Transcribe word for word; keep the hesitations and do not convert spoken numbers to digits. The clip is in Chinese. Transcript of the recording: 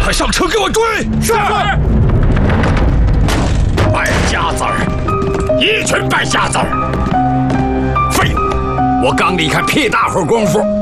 快上车给我追！ 是。 败家子儿，一群败家子儿！废物！我刚离开屁大会儿功夫，